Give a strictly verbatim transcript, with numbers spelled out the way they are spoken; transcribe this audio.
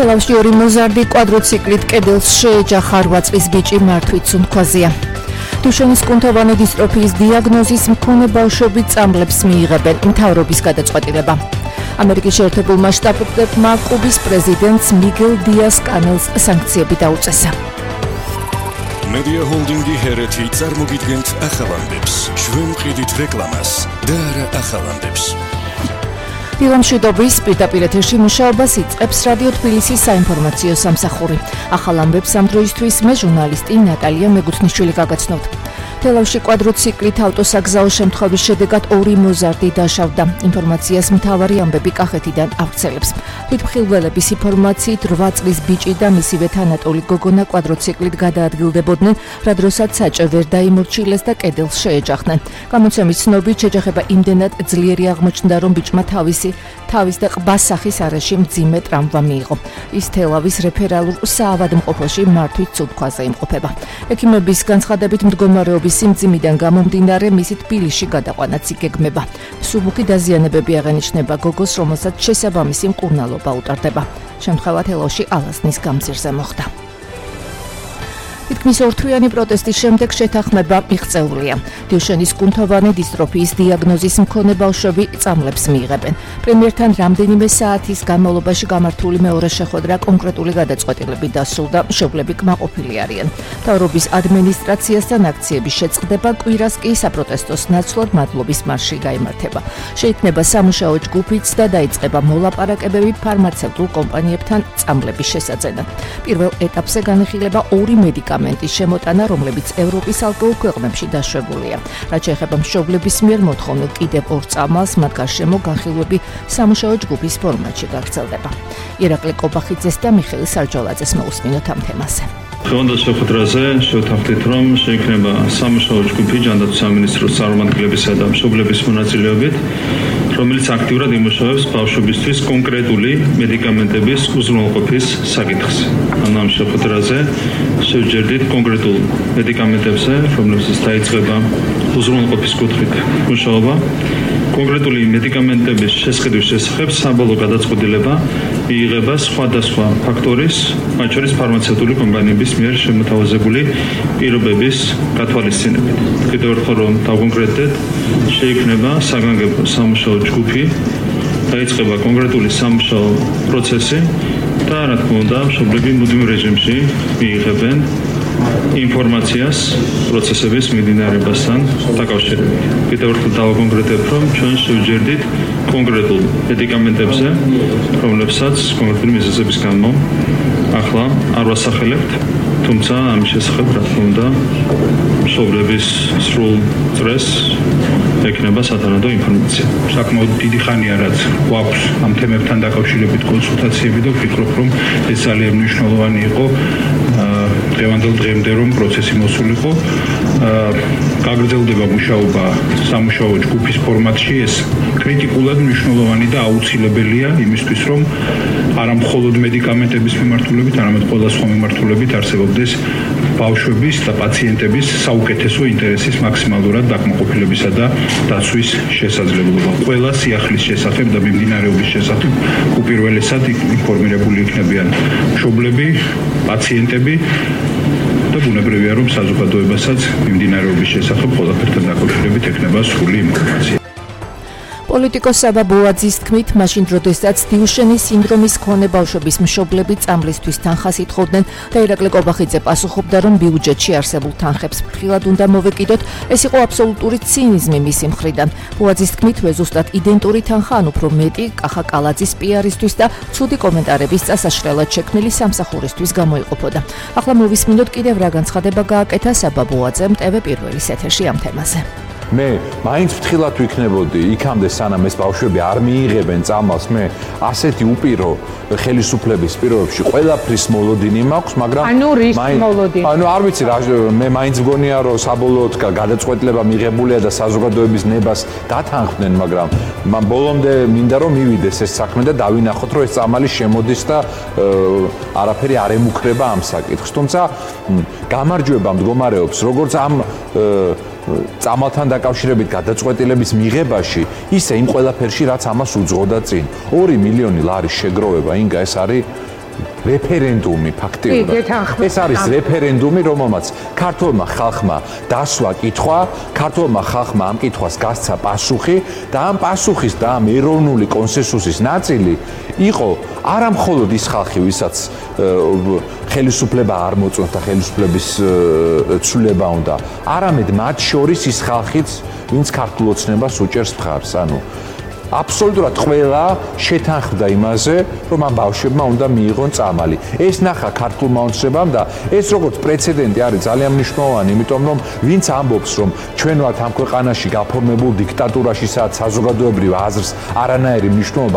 თელავში ორი მოზარდი კვადროციკლით კედელს შეეჯახა რვა წლის ბიჭი მართვით სუნთქვაზეა. დუშენის კუნთოვანი დისტროფიის დიაგნოზის მქონე ბავშვები წამლებს მიიღებენ მთავრობის გადაწყვეტილება. ამერიკის შეერთებულმა შტატებმა კუბის პრეზიდენტს მიგელ დიას კანელს სანქციები დაუწესა. Media Holdingi ჰერეთი წარმოგიდგენთ ახალამდებს. ჩვენ მყიდით რეკლამას და არა ახალამდებს. ილონ მშვიდობის პირდაპირ ეთერში მუშაობას იწყებს რადიო თბილისის საინფორმაციო სამსახური. ახალამდებს ამ დროისთვის მე ჟურნალისტი ნატალია მეგუთნიშვილი გაგაცნობთ. თელავში კვადროციკლით ავტოსაგზაო შემთხვევის შედეგად ორი მოზარდი დაშავდა. ინფორმაციას მთავარი ამბები კახეთიდან ავრცელებს. თვითმხილველების ინფორმაციით რვა წლის ბიჭი და მისივე თანატოლი გოგონა კვადროციკლით გადაადგილდებოდნენ, რა დროსაც საჭე ვერ დაიმორჩილეს და კედელს შეეჯახნენ. გამოცემის ცნობით შეჯახება იმდენად ძლიერი აღმოჩნდა, რომ ბიჭმა თავისი თავის და ყბას სახის არეში მძიმე ტრამვა მიიღო. ის თელავის რეფერალურ საავადმყოფოში მართვით სუნთქვაზე იმყოფება. ექიმების განცხადებით მდგომარეობის სიმძიმიდან გამომდინარე მისი თბილისში გადაყვანაც იგეგმება. მსუბუქი დაზიანებები აღენიშნება გოგოს, რომელსაც შესაბამისი მკურნალობა უტარდება. შემთხვევა თელავში ალაზნის გამზირზე მოხდა. თითქმის ორთვიანი პროტესტის შემდეგ შეთანხმება მიღწეულია. დიუშენის კუნთოვანი დისტროფიის დიაგნოზის მქონე ბავშვები წამლებს მიიღებენ. პრემიერთან რამდენიმე საათის განმავლობაში გამართული მეორე შეხვედრა კონკრეტული გადაწყვეტილებით დასრულდა, მშობლები კმაყოფილი არიან. მთავრობის ადმინისტრაციასთან აქციების შეწყდება, კვირას კი საპროტესტოს ნაცვლად მადლობის მარში გაიმართება. შეიქმნება სამუშაო ჯგუფიც და დაიწყება მოლაპარაკებები ფარმაცევტულ კომპანიებთან წამლების შესაძენად. პირველ ეტაპზე განიხილება ორი მედიკამენტი შემოტანა, რომლებიც ევროპის ალპურ ქვეყნებში დაშვებულია. რაც შეეხება მშობლების მიერ მოთხოვნილ კიდევ ორ წამალს, მათ გარშემო განხილვები სამუშაო ჯგუფის ფორმატში გაგრძელდება. ირაკლი კობახიძეს და მიხეილ სარჯოლაძეს მოусმინოთ ამ თემაზე. დღევანდელ შეხვედრაზე შევთანხმდით, რომ შეიქმნება სამუშაო ჯგუფი ჯანდაცვის სამინისტროს წარმომადგენლებისა და მშობლების მონაწილეობით, რომელიც აქტიურად იმუშავებს ბავშვებისთვის კონკრეტული მედიკამენტების უზრუნველყოფის საკითხს. ამ შეხვედრაზე შევჯერდით კონკრეტულ მედიკამენტებზე, რომლებსაც დაიწყება უზრუნველყოფის კუთხით მუშაობა. კონკრეტული მედიკამენტების შესყიდვის შესახებ საბოლოო გადაწყვეტილება მიიღება სხვადასხვა ფაქტორის, მათ შორის ფარმაცევტული კომპანიების მიერ შემოთავაზებული პირობების გათვალისწინებით. კიდევ ერთხელ რომ დავკონკრეტდეთ, შეიქმნება საგანგებო სამუშაო ჯგუფი, დაიწყება კონკრეტული სამუშაო პროცესი და რა თქმა უნდა, მშობლები მუდმივ რეჟიმში მიიღებენ ინფორმაციას პროცესების მიმდინარეობასთან დაკავშირებით. კიდევ ერთხელ დავკონკრეტებ, რომ ჩვენ შევჯერდით კონკრეტულ მედიკამენტებზე, რომლებსაც კონკრეტული მიზეზების გამო ახლა არ ვასახელებთ, თუმცა ამის შესახებ რა თქმა უნდა მშობლების სრულ წრეს ექნება სათანადო ინფორმაცია. საკმაოდ დიდი ხანია რაც გვაქვს ამ თემებთან დაკავშირებით კონსულტაციები და ვფიქრობ, რომ ეს ძალიან მნიშვნელოვანი იყო დღევანდელ დღემდე რომ პროცესი მოსულიყო. გაგრძელდება მუშაობა სამუშაო ჯგუფის ფორმატში. ეს კრიტიკულად მნიშვნელოვანი და აუცილებელია იმისთვის, რომ არა მხოლოდ მედიკამენტების მიმართულებით, არამედ ყველა სხვა მიმართულებით არსებობდეს ბავშვების და პაციენტების საუკეთესო ინტერესის მაქსიმალურად დაკმაყოფილებისა და დაცვის შესაძლებლობა. ყველა სიახლის შესახებ და მიმდინარეობის შესახებ უპირველესად ინფორმირებული იქნებიან მშობლები, პაციენტები და ბუნებრივია, რომ საზოგადოებასაც მიმდინარეობის შესახებ ყველაფერთან დაკავშირებით ექნება სრული ინფორმაცია. პოლიტიკოს საბა ბოაძის თქმით, მაშინ როდესაც დიუშენის სინდრომის მქონე ბავშვების მშობლები წამლისთვის თანხას ითხოვდნენ და ირაკლი კობახიძე პასუხობდა, რომ ბიუჯეტში არსებულ თანხებს ფრთხილად უნდა მოვეკიდოთ, ეს იყო აბსოლუტური ცინიზმი მისი მხრიდან. ბოაძის თქმით, ზუსტად იდენტური თანხა, ან უფრო მეტი, კახა კალაძის პიარისთვის და ცუდი კომენტარების წასაშრელად შექმნილი სამსახურისთვის გამოიყოფოდა. ახლა მოვისმინოთ კიდევ რა განცხადება გააკეთა საბა ბოაძემ ტევ პირველის ეთერში ამ თემაზე. მე მაინც ფრთხილად ვიქნებოდი იქამდე სანამ ეს ბავშვები არ მიიღებენ წამალს. მე ასეთი უპირო ხელისუფლების პირობებში ყველაფრის მოლოდინი მაქვს, მაგრამ ანუ რის მოლოდინი? ანუ არ ვიცი რა, მე მაინც მგონია რომ საბოლოოდ გადაწყვეტილება მიღებულია და საზოგადოების ნებას დათანხმდნენ, მაგრამ მან ბოლომდე მინდა რომ მივიდეს ეს საქმე და დავინახოთ რომ ეს წამალი შემოდის და არაფერი არ ემუქრება ამ საკითხს. თუმცა გამარჯვება მდგომარეობს როგორც ამ წამალთან დაკავშირებით გადაწყვეტილების მიღებაში, ისე იმ ყველაფერში, რაც ამას უძღოდა წინ. ორი მილიონი ლარის შეგროვება, ინგა ეს არის რეფერენდუმი ფაქტიურად. ეს არის რეფერენდუმი, რომელმაც ქართულმა ხალხმა დასვა კითხვა, ქართულმა ხალხმა ამ კითხვას გასცა პასუხი და ამ პასუხის და ამ ეროვნული კონსენსუსის ნაწილი იყო არა მხოლოდ ის ხალხი, ვისაც ხელისუფლება არ მოწონს და ხელისუფლების ცვლილება უნდა, არამედ მათ შორის ის ხალხიც, ვინც ქართულ ოცნებას უჭერს მხარს, ანუ აბსოლუტურად ყველა შეთანხმდა იმაზე, რომ ამ ბავშვებმა უნდა მიიღონ წამალი. ეს ნახა ქართულმა ოცნებამ და ეს როგორც პრეცედენტი არის ძალიან მნიშვნელოვანი, იმიტომ რომ ვინც ამბობს, რომ ჩვენ ვართ ამ ქვეყანაში გაფორმებულ დიქტატურაში, სადაც საზოგადოებრივ აზრს არანაირი მნიშვნელობა